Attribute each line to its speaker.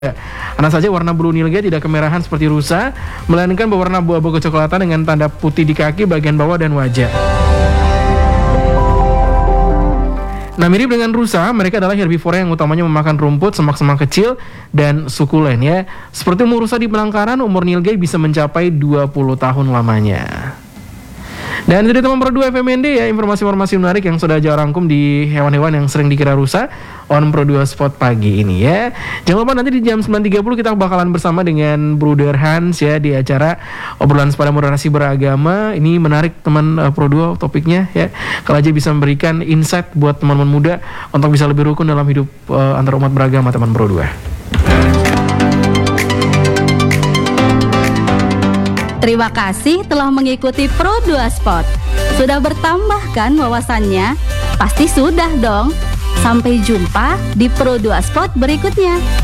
Speaker 1: Hanya saja warna blue nilgai tidak kemerahan seperti rusa, melainkan berwarna abu-abu kecoklatan dengan tanda putih di kaki bagian bawah dan wajah. Nah, mirip dengan rusa, mereka adalah herbivora yang utamanya memakan rumput, semak-semak kecil, dan sukulen ya. Seperti umur rusa di penangkaran, umur nilgai bisa mencapai 20 tahun lamanya. Dan itu dia teman Pro 2 FMND ya, informasi-informasi menarik yang sudah Jawa rangkum di hewan-hewan yang sering dikira rusa on Pro 2 Spot pagi ini ya. Jangan lupa nanti di jam 9.30 kita bakalan bersama dengan Bruder Hans ya di acara obrolan sepada moderasi beragama. Ini menarik teman Pro 2 topiknya ya. Kalau aja bisa memberikan insight buat teman-teman muda untuk bisa lebih rukun dalam hidup antar umat beragama teman Pro 2.
Speaker 2: Terima kasih telah mengikuti Pro 2 Spot. Sudah bertambah kan wawasannya? Pasti sudah dong. Sampai jumpa di Pro 2 Spot berikutnya.